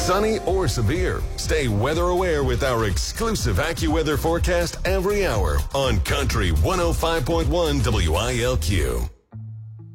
Sunny or severe, stay weather aware with our exclusive AccuWeather forecast every hour on Country 105.1 WILQ.